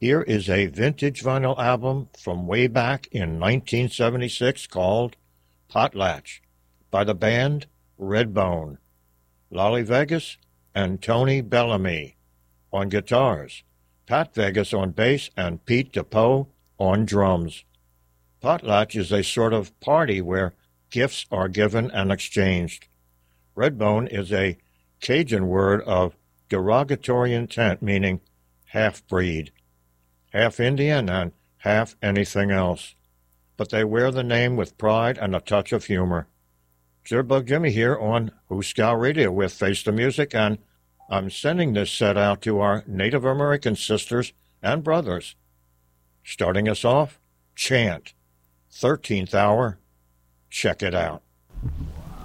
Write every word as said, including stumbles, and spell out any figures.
Here is a vintage vinyl album from way back in nineteen seventy-six called Potlatch by the band Redbone. Lolly Vegas and Tony Bellamy on guitars, Pat Vegas on bass, and Pete DePoe on drums. Potlatch is a sort of party where gifts are given and exchanged. Redbone is a Cajun word of derogatory intent, meaning half-breed, half Indian and half anything else. But they wear the name with pride and a touch of humor. Jitterbug Jimmy here on Hooskow Radio with Face the Music, and I'm sending this set out to our Native American sisters and brothers. Starting us off, Chant, thirteenth Hour. Check it out.